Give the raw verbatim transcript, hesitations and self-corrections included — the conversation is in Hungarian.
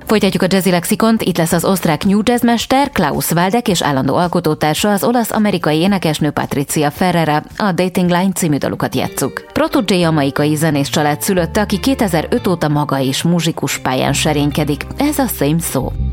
Folytatjuk a Jazzy Lexikont, itt lesz az osztrák new jazz mester Klaus Waldek és állandó alkotótársa az olasz-amerikai énekesnő Patricia Ferrera, a Dating Line című dalukat játsszuk. Protégé jamaikai zenész család szülötte, aki kétezer-öt óta maga is muzsikus pályán serénykedik. Ez a Same So.